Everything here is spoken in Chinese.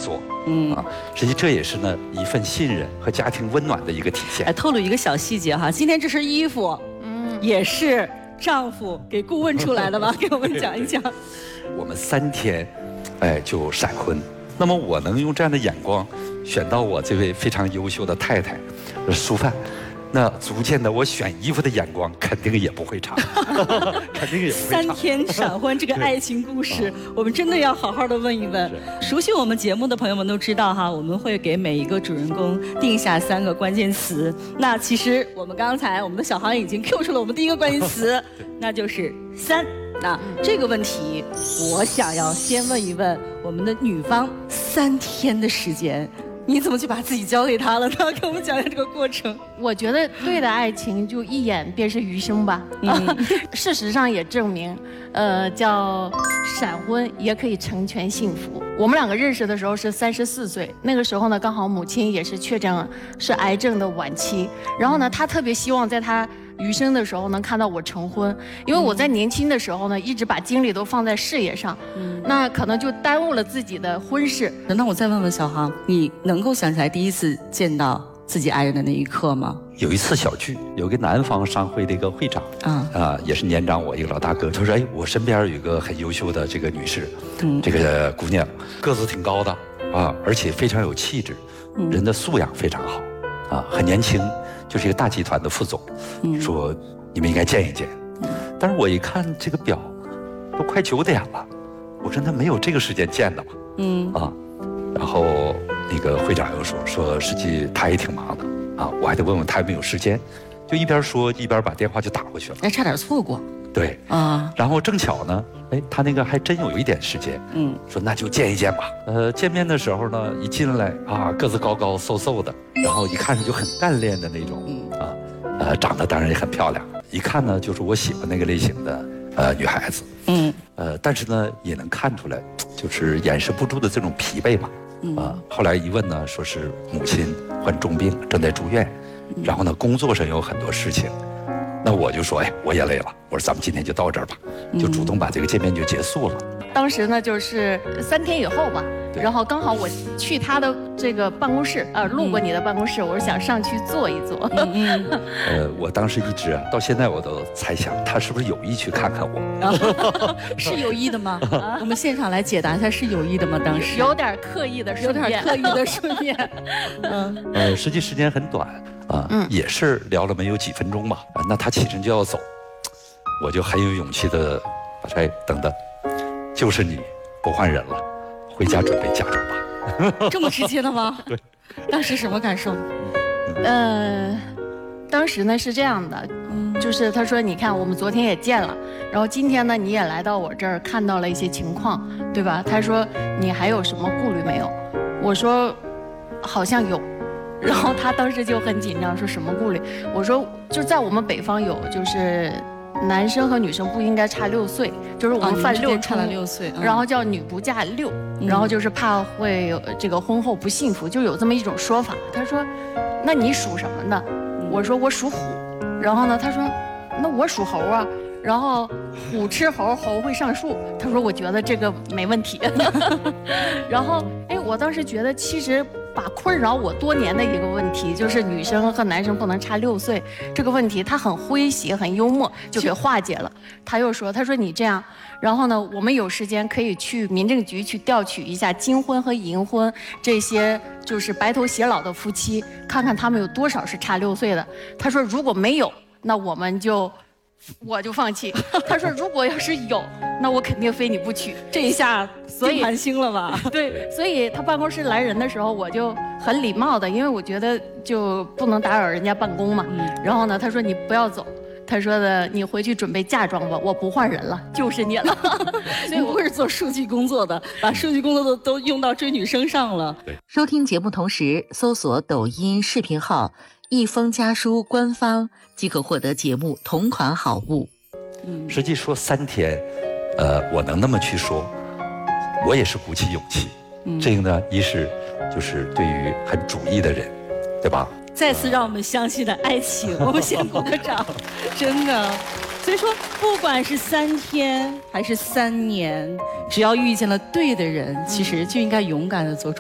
做。实际这也是呢一份信任和家庭温暖的一个体现。 透露一个小细节哈，今天这身衣服，也是丈夫给顾问出来的吧？给我们讲一讲。 我们3天，就闪婚。那么我能用这样的眼光选到我这位非常优秀的太太，淑范，那足见的我选衣服的眼光肯定也不会差，肯定也不会差。 3天闪婚这个爱情故事，我们真的要好好的问一问。熟悉我们节目的朋友们都知道哈，我们会给每一个主人公定下3个关键词。那其实我们刚才我们的小航已经 Q 出了我们第一个关键词，那就是3。那这个问题，我想要先问一问我们的女方，3天的时间，你怎么就把自己交给他了呢？给我们讲讲这个过程。 我觉得对的爱情就一眼便是余生吧。事实上也证明，叫闪婚也可以成全幸福。我们2个认识的时候是34岁，那个时候呢，刚好母亲也是确诊是癌症的晚期，然后呢，他特别希望在他余生的时候能看到我成婚，因为我在年轻的时候呢，一直把精力都放在事业上，那可能就耽误了自己的婚事。 那我再问问小航，你能够想起来第一次见到自己爱人的那一刻吗？ 有一次小聚，有个南方商会的一个会长，也是年长我一个老大哥，他说：“我身边有一个很优秀的这个女士，这个姑娘个子挺高的啊，而且非常有气质，人的素养非常好，啊，很年轻。”就是一个大集团的副总，说你们应该见一见。但是我一看这个表，都快9点了，我说那没有这个时间见的嘛，然后那个会长又说实际他也挺忙的啊，我还得问问他有没有时间，就一边说一边把电话就打过去了， 差点错过。 对啊，然后正巧呢，他那个还真有一点时间，说那就见一见吧。见面的时候呢，一进来啊，个子高高瘦瘦的，然后一看就很干练的那种，长得当然也很漂亮，一看呢就是我喜欢那个类型的女孩子，但是呢也能看出来，就是掩饰不住的这种疲惫嘛，后来一问呢，说是母亲患重病正在住院，然后呢工作上有很多事情。那我就说，我也累了，我说咱们今天就到这儿吧，就主动把这个见面就结束了。 当时呢，就是3天以后吧，然后刚好我去他的这个办公室，路过你的办公室，我是想上去坐一坐。 我当时一直到现在我都猜想，他是不是有意去看看我？ 是有意的吗？我们现场来解答一下，是有意的吗？当时有点刻意的顺便， 实际时间很短。也是聊了没有几分钟吧，那他起身就要走，我就很有勇气的把他等等，就是你不换人了，回家准备嫁妆吧。 这么直接的吗？ 对。 当时什么感受？ 当时呢是这样的，就是他说你看我们昨天也见了，然后今天呢你也来到我这儿看到了一些情况，对吧？他说你还有什么顾虑没有？我说好像有。然后他当时就很紧张，说什么顾虑？我说就在我们北方有，就是男生和女生不应该差6岁，就是我们犯6 差了6岁， 然后叫女不嫁6，然后就是怕会有这个婚后不幸福，就有这么一种说法。他说，那你属什么的？我说我属虎。然后呢，他说那我属猴啊。然后虎吃猴，猴会上树。他说我觉得这个没问题。然后我当时觉得其实。把困扰我多年的一个问题，就是女生和男生不能差6岁这个问题，他很诙谐、很幽默，就给化解了。他又说：“他说你这样，然后呢，我们有时间可以去民政局去调取一下金婚和银婚这些就是白头偕老的夫妻，看看他们有多少是差6岁的。”他说：“如果没有，那我就放弃。”他说：“如果要是有，那我肯定非你不娶。” 这一下所以寒心了吧？ 对，所以他办公室来人的时候，我就很礼貌的，因为我觉得就不能打扰人家办公嘛。然后呢，他说你不要走，他说的你回去准备嫁妆吧，我不换人了，就是你了。 所以我是做数据工作的，把数据工作都用到追女生上了。 收听节目同时搜索抖音视频号一封家书官方即可获得节目同款好物。 实际说3天，我能那么去说，我也是鼓起勇气。这个呢，一是就是对于很主义的人，对吧？ 再次让我们相信了爱情，我们先鼓个掌，真的。所以说，不管是3天还是3年，只要遇见了对的人，其实就应该勇敢的做出